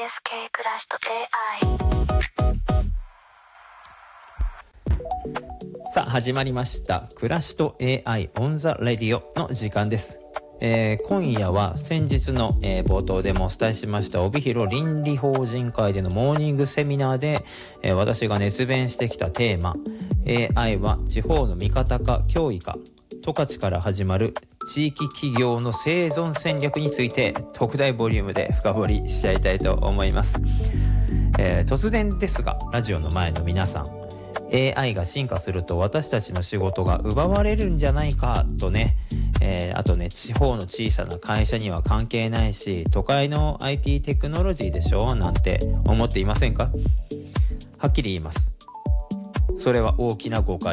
KSK 暮らしと AI。 さあ始まりました暮らしと AI on the radio の時間です。今夜は先日の、冒頭でもお伝えしました帯広倫理法人会でのモーニングセミナーで、私が熱弁してきたテーマ AI は地方の味方か脅威か十勝から始まる地域企業の生存戦略について特大ボリュームで深掘りしちゃいたいと思います。突然ですがラジオの前の皆さん、AI が進化すると私たちの仕事が奪われるんじゃないかとね、あとね、地方の小さな会社には関係ないし、都会の IT テクノロジーでしょなんて思っていませんか？はっきり言います。それは大きな誤解